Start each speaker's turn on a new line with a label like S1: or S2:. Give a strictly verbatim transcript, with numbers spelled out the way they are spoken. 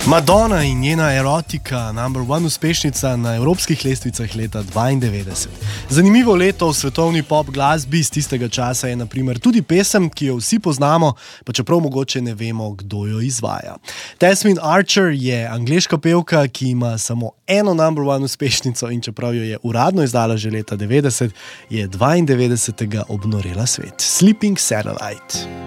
S1: Madonna in njena erotika, number one uspešnica na evropskih lestvicah leta dvaindevetdeset. Zanimivo leto v svetovni pop glasbi iz tistega časa je na primer tudi pesem, ki jo vsi poznamo, pa čeprav mogoče ne vemo, kdo jo izvaja. Tasmin Archer je angleška pevka, ki ima samo eno number one uspešnico in čeprav jo je uradno izdala že leta devetdeset, je dvaindevetdesetega obnorela svet. Sleeping Satellite.